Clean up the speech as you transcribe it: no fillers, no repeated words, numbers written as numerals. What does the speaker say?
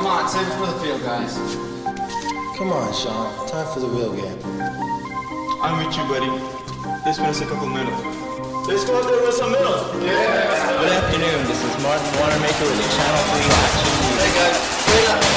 on, save it for the field, guys. Come on, Sean. Time for the real game. I'm with you, buddy. Just finish a couple minutes. Let's go out there with some minutes. Good afternoon. This is Martin Wanamaker with the Channel 3 Action News. Hey, guys. Wait up.